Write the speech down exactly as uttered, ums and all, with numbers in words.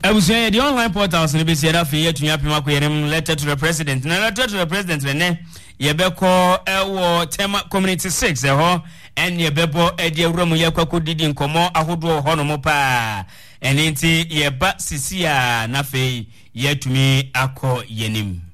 I was saying the online portals in the B C F here to Yapima Querim letter to the president. Na letter to the president Rene Yebeko Ewo Tema Community six eho and Yebebo Edia Romu Yakwaku didi nkomo ahodo hono pa and inti yeba sisia na fei yetumi akọ yenim.